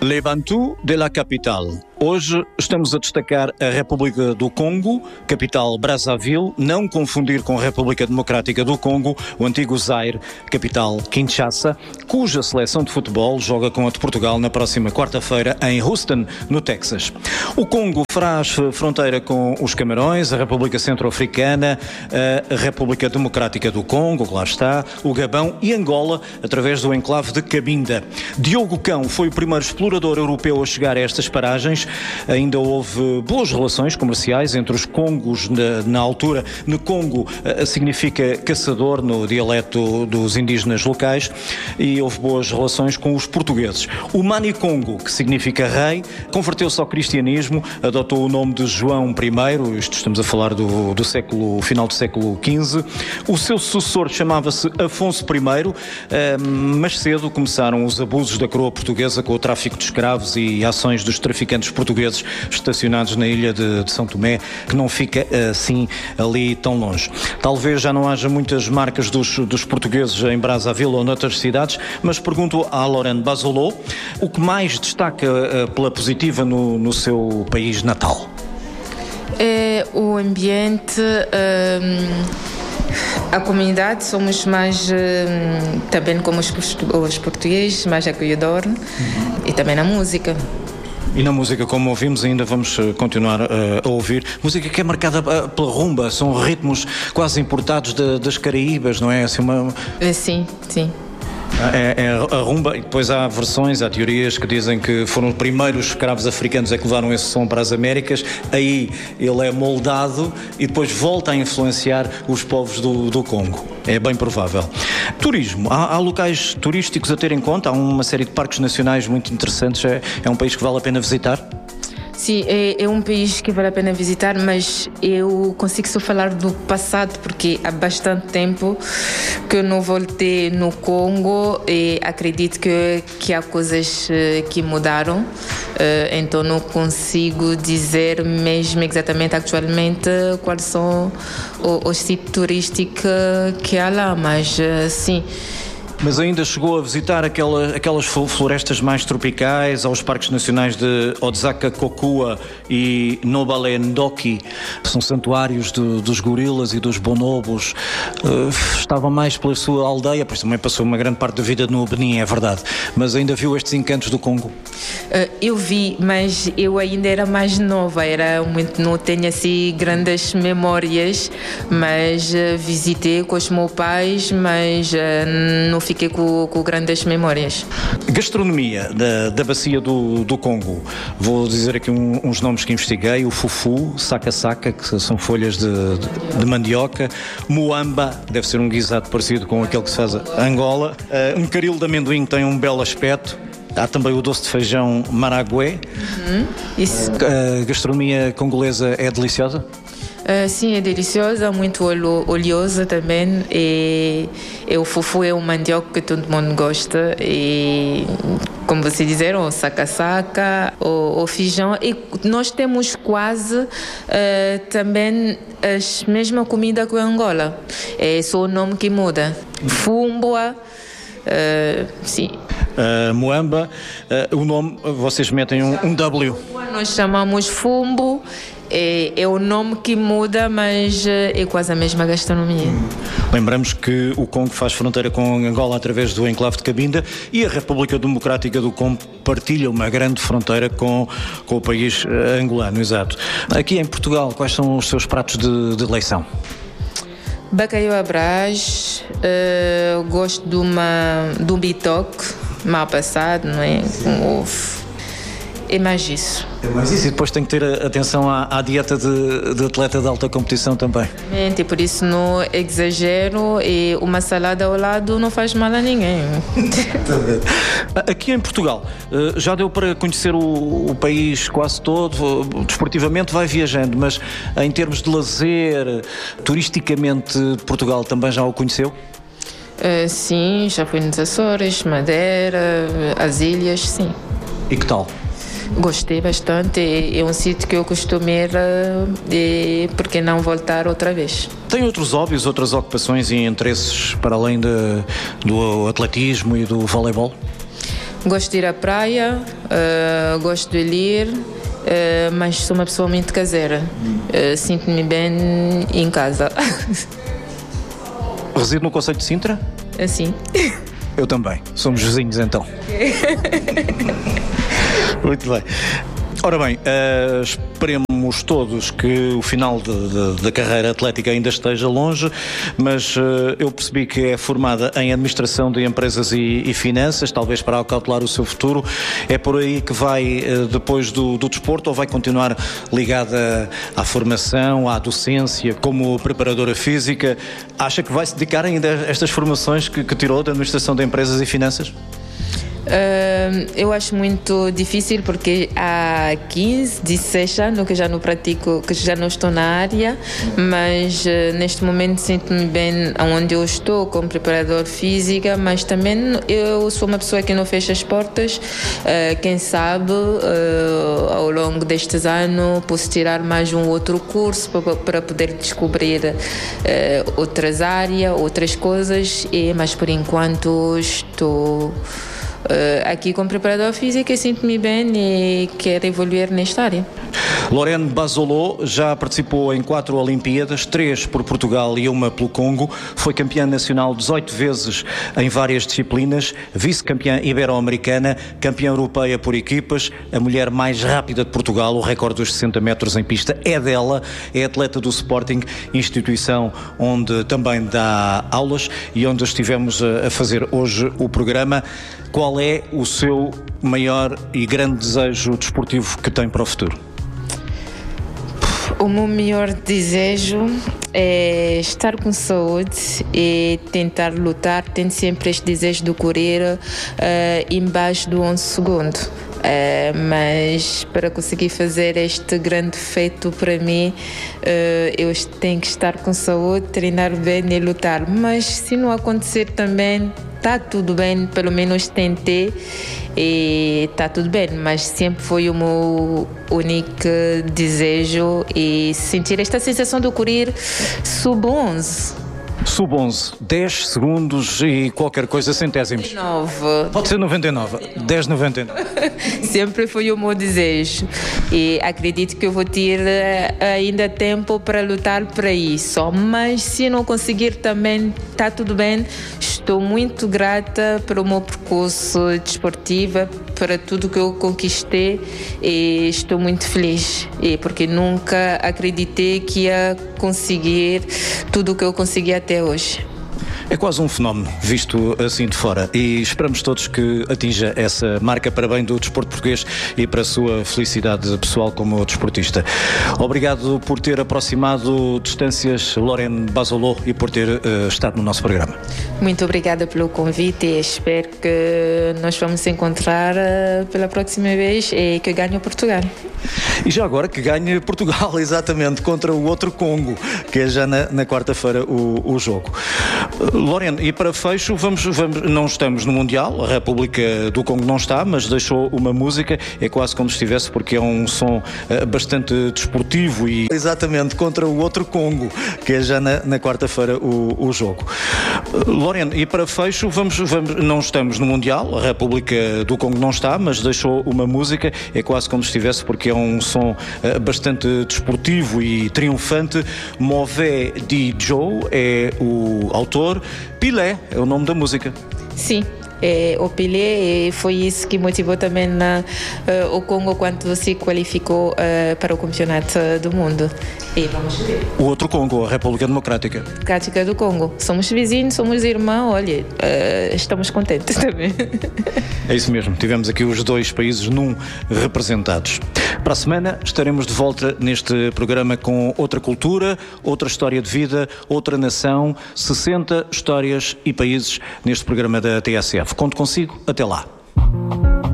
Les Bantous de la Capitale. Hoje estamos a destacar a República do Congo, capital Brazzaville, não confundir com a República Democrática do Congo, o antigo Zaire, capital Kinshasa, cuja seleção de futebol joga com a de Portugal na próxima quarta-feira em Houston, no Texas. O Congo faz fronteira com os Camarões, a República Centro-Africana, a República Democrática do Congo, lá está, o Gabão e Angola, através do enclave de Cabinda. Diogo Cão foi o primeiro explorador europeu a chegar a estas paragens. Ainda houve boas relações comerciais entre os Congos na altura. No Congo significa caçador no dialeto dos indígenas locais, e houve boas relações com os portugueses. O Mani Congo, que significa rei, converteu-se ao cristianismo, adotou o nome de João I, isto estamos a falar do final do século XV. O seu sucessor chamava-se Afonso I, mas cedo começaram os abusos da coroa portuguesa com o tráfico de escravos e ações dos traficantes portugueses estacionados na ilha de São Tomé, que não fica assim ali tão longe. Talvez já não haja muitas marcas dos portugueses em Brazzaville ou noutras cidades, mas pergunto a Laurent Bazolo o que mais destaca pela positiva no seu país natal. É o ambiente, a comunidade, somos mais, também como os portugueses, mais acolhedor, e também na música. E na música, como ouvimos, ainda vamos continuar a ouvir. Música que é marcada pela rumba, são ritmos quase importados das Caraíbas, não é? Assim Sim, sim. É a rumba, e depois há versões, há teorias que dizem que foram os primeiros escravos africanos a que levaram esse som para as Américas. Aí ele é moldado e depois volta a influenciar os povos do Congo. É bem provável. Turismo. Há locais turísticos a ter em conta? Há uma série de parques nacionais muito interessantes. É um país que vale a pena visitar? Sim, é um país que vale a pena visitar, mas eu consigo só falar do passado, porque há bastante tempo que eu não voltei no Congo e acredito que há coisas que mudaram, então não consigo dizer mesmo exatamente atualmente quais são os sítios turísticos que há lá, mas sim. Mas ainda chegou a visitar aquelas florestas mais tropicais, aos parques nacionais de Odzaka-Kokua e Nobale-Ndoki, são santuários dos gorilas e dos bonobos. Estava mais pela sua aldeia, pois também passou uma grande parte da vida no Benin, é verdade, mas ainda viu estes encantos do Congo? Eu vi, mas eu ainda era mais nova, não tenho assim grandes memórias, mas visitei com os meus pais, mas não fiquei com grandes memórias. Gastronomia da bacia do Congo. Vou dizer aqui uns nomes que investiguei: o fufu, saca-saca, que são folhas de mandioca, muamba, deve ser um guisado parecido com aquele que se faz em Angola, um caril de amendoim que tem um belo aspecto. Há também o doce de feijão maragué. Isso. A gastronomia congolesa é deliciosa? Sim, é deliciosa, muito oleosa também, e o fufu é um mandioca que todo mundo gosta, e como vocês disseram, o saca-saca, o feijão, e nós temos quase também a mesma comida que a Angola, é só o nome que muda. Fumbua, sim. Muamba, o nome, vocês metem um W. Nós chamamos fumbo. É o nome que muda, mas é quase a mesma gastronomia. Lembramos que o Congo faz fronteira com Angola através do enclave de Cabinda, e a República Democrática do Congo partilha uma grande fronteira com o país angolano, exato. Aqui em Portugal, quais são os seus pratos de eleição? Bacalhau à Brás, gosto de um bitoque mal passado, não é? Com ovo. É mais isso. E depois tem que ter atenção à dieta de atleta de alta competição também. E por isso não exagero, e uma salada ao lado não faz mal a ninguém. Aqui em Portugal, já deu para conhecer o país quase todo, desportivamente vai viajando, mas em termos de lazer, turisticamente, Portugal também já o conheceu? Sim, já fui nos Açores, Madeira, as ilhas, sim. E que tal? Gostei bastante, é um sítio que eu costumo ir, e por que não voltar outra vez? Tem outros hobbies, outras ocupações e interesses para além do atletismo e do voleibol? Gosto de ir à praia, gosto de ler, mas sou uma pessoa muito caseira. Sinto-me bem em casa. Reside no concelho de Sintra? Assim. Eu também. Somos vizinhos, então. Muito bem. Ora bem, esperemos todos que o final da carreira atlética ainda esteja longe, mas eu percebi que é formada em Administração de Empresas e Finanças, talvez para acautelar o seu futuro. É por aí que vai depois do desporto, ou vai continuar ligada à formação, à docência, como preparadora física? Acha que vai se dedicar ainda a estas formações que tirou da Administração de Empresas e Finanças? Eu acho muito difícil porque há 15, 16 anos que já não pratico, que já não estou na área, mas neste momento sinto-me bem onde eu estou como preparador física, mas também eu sou uma pessoa que não fecha as portas. Quem sabe ao longo destes anos posso tirar mais um outro curso para poder descobrir outras áreas, outras coisas, mas por enquanto estou aqui como preparador físico e sinto-me bem e quero evoluir nesta área. Lorene Basolot já participou em 4 Olimpíadas, 3 por Portugal e 1 pelo Congo. Foi campeã nacional 18 vezes em várias disciplinas, vice-campeã ibero-americana, campeã europeia por equipas, a mulher mais rápida de Portugal. O recorde dos 60 metros em pista é dela, é atleta do Sporting, instituição onde também dá aulas e onde estivemos a fazer hoje o programa. Qual é o seu maior e grande desejo desportivo que tem para o futuro? O meu maior desejo é estar com saúde e tentar lutar. Tenho sempre este desejo de correr embaixo do 11 segundos. Mas para conseguir fazer este grande feito para mim, eu tenho que estar com saúde, treinar bem e lutar. Mas se não acontecer também, está tudo bem, pelo menos tentei e está tudo bem, mas sempre foi o meu único desejo e sentir esta sensação de correr sub-11. Sub-11, 10 segundos e qualquer coisa, centésimos. 99. Pode ser 99, 10,99. Sempre foi o meu desejo e acredito que eu vou ter ainda tempo para lutar para isso, mas se não conseguir também está tudo bem. Estou muito grata pelo meu percurso desportivo, para tudo que eu conquistei e estou muito feliz porque nunca acreditei que ia conseguir tudo o que eu consegui até hoje. É quase um fenómeno, visto assim de fora, e esperamos todos que atinja essa marca para bem do desporto português e para a sua felicidade pessoal como desportista. Obrigado por ter aproximado distâncias, Lorene Basolot, e por ter estado no nosso programa. Muito obrigada pelo convite e espero que nós vamos nos encontrar pela próxima vez e que ganhe o Portugal. E já agora que ganhe Portugal, exatamente, contra o outro Congo, que é já na quarta-feira o jogo. Lorene, e para fecho, vamos, não estamos no Mundial, a República do Congo não está, mas deixou uma música, é quase como se estivesse, porque é um som bastante desportivo e exatamente contra o outro Congo, que é já na quarta-feira o jogo. Lorene, e para fecho, vamos, não estamos no Mundial, a República do Congo não está, mas deixou uma música, é quase como se estivesse, porque é um som bastante desportivo e triunfante. Mauvais Di Joe é o autor, Pelé é o nome da música. Sim. O Pelé foi isso que motivou também o Congo quando se qualificou para o campeonato do mundo. E vamos ver. O outro Congo, a República Democrática do Congo. Somos vizinhos, somos irmãos, olha, estamos contentes também. É isso mesmo, tivemos aqui os dois países representados. Para a semana estaremos de volta neste programa com outra cultura, outra história de vida, outra nação, 60 histórias e países neste programa da TSF. Conto consigo, até lá.